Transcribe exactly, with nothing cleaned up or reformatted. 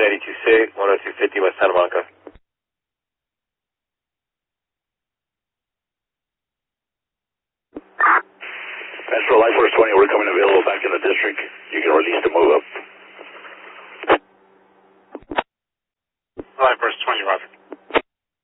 eighty-two C, one oh two fifty West Santa Monica. Metro Life Force twenty, we're coming available back in the district. You can release to move up. Life Force twenty, Roger.